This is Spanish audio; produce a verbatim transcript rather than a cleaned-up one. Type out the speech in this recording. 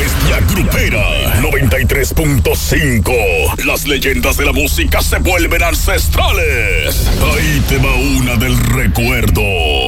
bestia grupera. noventa y tres punto cinco. Las leyendas de la música se vuelven ancestrales. Ahí te va una del recuerdo.